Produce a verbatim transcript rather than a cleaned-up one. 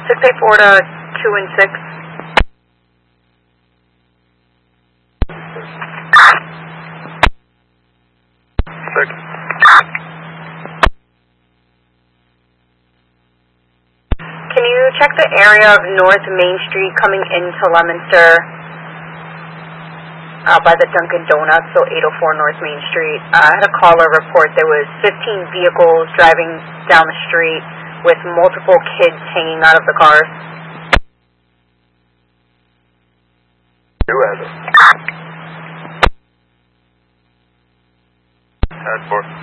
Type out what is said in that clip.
six eight four to two and six. Six. Can you check the area of North Main Street coming into Leominster, out by the Dunkin' Donuts, so eight oh four North Main Street? Uh, I had a caller report there was fifteen vehicles driving down the street with multiple kids hanging out of the cars. Who has it? Had four.